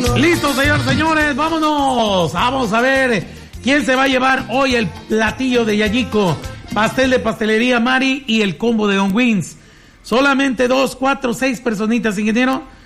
Listo, señores, vámonos. Vamos a ver quién se va a llevar hoy el platillo de Yayico, pastel de pastelería Mari y el combo de Don Wins. Solamente 2, 4, 6 personitas, ingeniero.